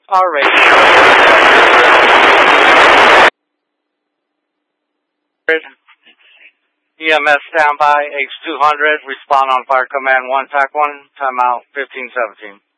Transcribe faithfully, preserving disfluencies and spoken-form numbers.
Our radio. E M S standby, H two hundred, respond on fire command one, T A C one, timeout fifteen seventeen.